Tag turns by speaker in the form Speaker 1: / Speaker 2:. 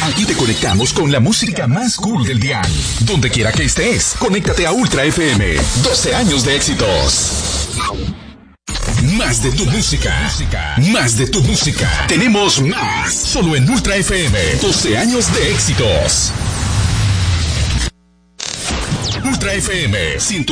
Speaker 1: Aquí te conectamos con la música más cool del dial. Donde quiera que estés, conéctate a Ultra FM. 12 años de éxitos. Más de tu música. Más de tu música. Tenemos más. Solo en Ultra FM. 12 años de éxitos. Ultra FM.